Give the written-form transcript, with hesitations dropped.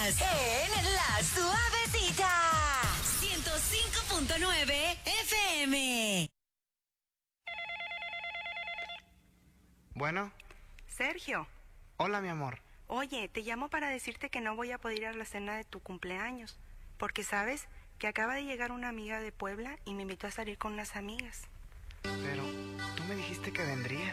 Estás en La Suavecita. 105.9 FM. Bueno. Sergio. Hola, mi amor. Oye, te llamo para decirte que no voy a poder ir a la cena de tu cumpleaños, porque sabes que acaba de llegar una amiga de Puebla y me invitó a salir con unas amigas. Pero tú me dijiste que vendrías.